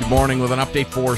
Good morning with an update for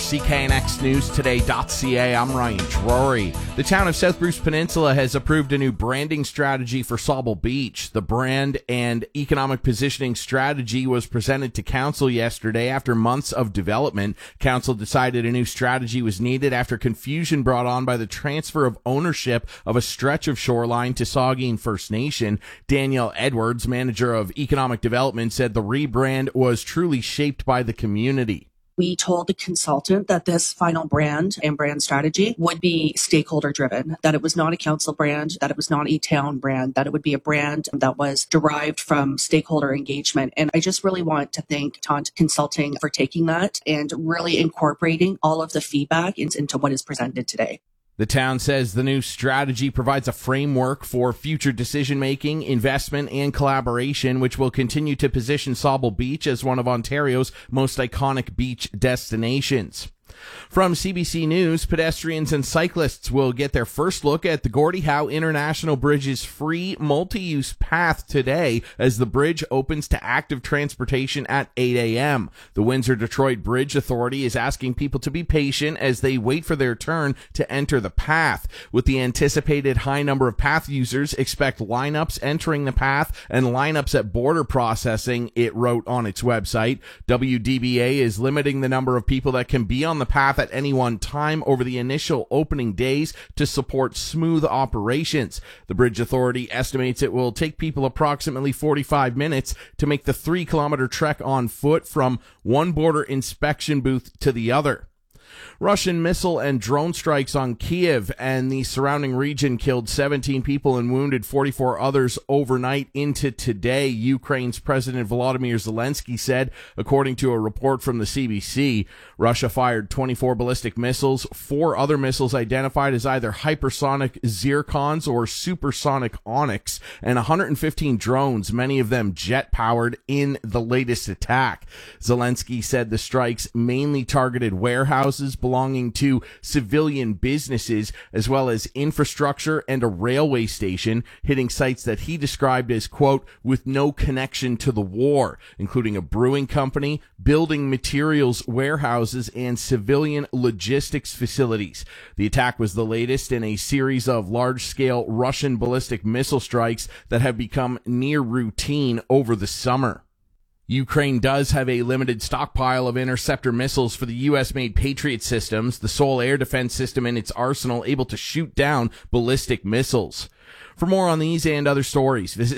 CKNXNewsToday.ca. I'm Ryan Drury. The town of South Bruce Peninsula has approved a new branding strategy for Sauble Beach. The brand and economic positioning strategy was presented to council yesterday after months of development. Council decided a new strategy was needed after confusion brought on by the transfer of ownership of a stretch of shoreline to Saugeen First Nation. Danielle Edwards, manager of economic development, said the rebrand was truly shaped by the community. We told the consultant that this final brand and brand strategy would be stakeholder driven, that it was not a council brand, that it was not a town brand, that it would be a brand that was derived from stakeholder engagement. And I just really want to thank Taunt Consulting for taking that and really incorporating all of the feedback into what is presented today. The town says the new strategy provides a framework for future decision-making, investment, and collaboration, which will continue to position Sauble Beach as one of Ontario's most iconic beach destinations. From CBC News, pedestrians and cyclists will get their first look at the Gordie Howe International Bridge's free multi-use path today as the bridge opens to active transportation at 8 a.m. The Windsor-Detroit Bridge Authority is asking people to be patient as they wait for their turn to enter the path. With the anticipated high number of path users, expect lineups entering the path and lineups at border processing, it wrote on its website. WDBA is limiting the number of people that can be on the path at any one time over the initial opening days to support smooth operations. The Bridge Authority estimates it will take people approximately 45 minutes to make the 3-kilometer trek on foot from one border inspection booth to the other. Russian missile and drone strikes on Kyiv and the surrounding region killed 17 people and wounded 44 others overnight into today, Ukraine's President Volodymyr Zelensky said, according to a report from the CBC. Russia fired 24 ballistic missiles, 4 other missiles identified as either hypersonic Zircons or supersonic Onyx, and 115 drones, many of them jet-powered, in the latest attack. Zelensky said the strikes mainly targeted warehouses belonging to civilian businesses, as well as infrastructure and a railway station, hitting sites that he described as, quote, with no connection to the war, including a brewing company, building materials warehouses, and civilian logistics facilities. The attack was the latest in a series of large-scale Russian ballistic missile strikes that have become near routine over the summer. Ukraine does have a limited stockpile of interceptor missiles for the U.S.-made Patriot systems, the sole air defense system in its arsenal able to shoot down ballistic missiles. For more on these and other stories, visit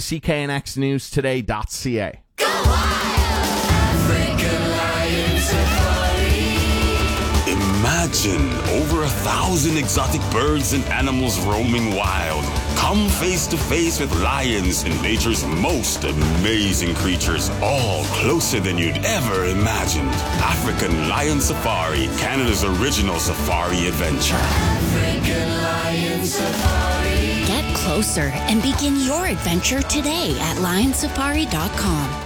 CKNXNewsToday.ca. Go wild! African Lion Safari. Imagine over 1,000 exotic birds and animals roaming wild. Come face to face with lions and nature's most amazing creatures, all closer than you'd ever imagined. African Lion Safari, Canada's original safari adventure. African Lion Safari. Get closer and begin your adventure today at lionsafari.com.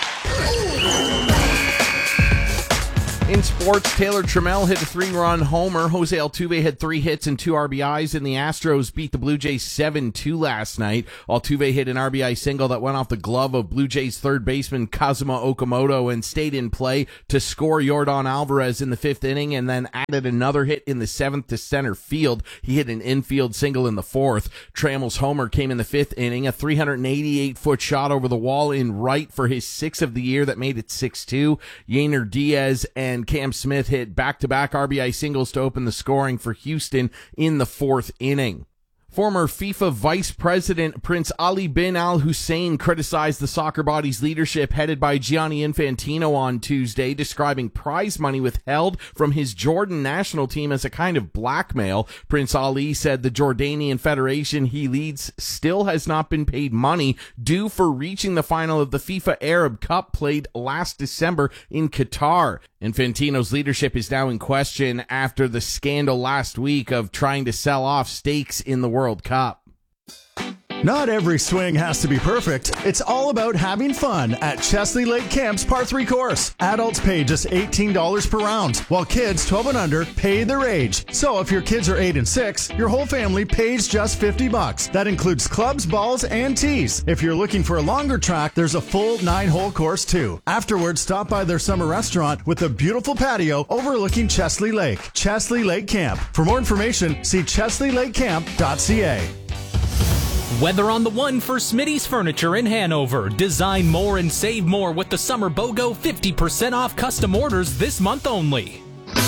In sports, Taylor Trammell hit a 3-run homer. Jose Altuve had 3 hits and 2 RBIs, and the Astros beat the Blue Jays 7-2 last night. Altuve hit an RBI single that went off the glove of Blue Jays third baseman Kazuma Okamoto and stayed in play to score Yordan Alvarez in the 5th inning, and then added another hit in the 7th to center field. He hit an infield single in the 4th. Trammell's homer came in the 5th inning, a 388-foot shot over the wall in right for his 6th of the year that made it 6-2. Yainer Diaz and Cam Smith hit back-to-back RBI singles to open the scoring for Houston in the 4th inning. Former FIFA Vice President Prince Ali bin Al Hussein criticized the soccer body's leadership headed by Gianni Infantino on Tuesday, describing prize money withheld from his Jordan national team as a kind of blackmail. Prince Ali said the Jordanian federation he leads still has not been paid money due for reaching the final of the FIFA Arab Cup played last December in Qatar. Infantino's leadership is now in question after the scandal last week of trying to sell off stakes in the World Cup. Not every swing has to be perfect. It's all about having fun at Chesley Lake Camp's Par 3 course. Adults pay just $18 per round, while kids 12 and under pay their age. So if your kids are 8 and 6, your whole family pays just $50. That includes clubs, balls, and tees. If you're looking for a longer track, there's a full 9-hole course too. Afterwards, stop by their summer restaurant with a beautiful patio overlooking Chesley Lake. Chesley Lake Camp. For more information, see chesleylakecamp.ca. Weather on the one for Smitty's Furniture in Hanover. Design more and save more with the Summer BOGO 50% off custom orders this month only.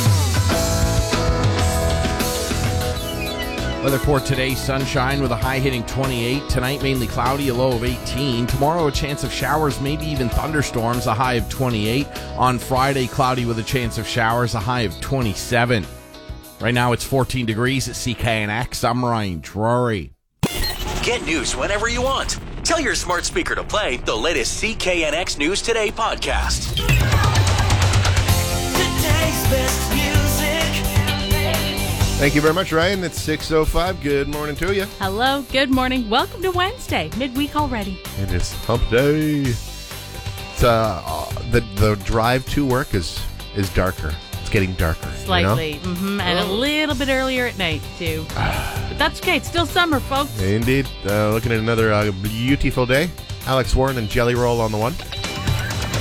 Weather for today, sunshine with a high hitting 28. Tonight, mainly cloudy, a low of 18. Tomorrow, a chance of showers, maybe even thunderstorms, a high of 28. On Friday, cloudy with a chance of showers, a high of 27. Right now, it's 14 degrees at CKNX. I'm Ryan Drury. Get news whenever you want. Tell your smart speaker to play the latest CKNX News Today podcast. Today's best music. Thank you very much, Ryan. It's 6:05. Good morning to you. Hello, good morning. Welcome to Wednesday, midweek already. It is hump day. It's, the drive to work is darker. It's getting darker. Slightly. You know? And a little bit earlier at night, too. But that's okay. It's still summer, folks. Indeed. Looking at another beautiful day. Alex Warren and Jelly Roll on the one.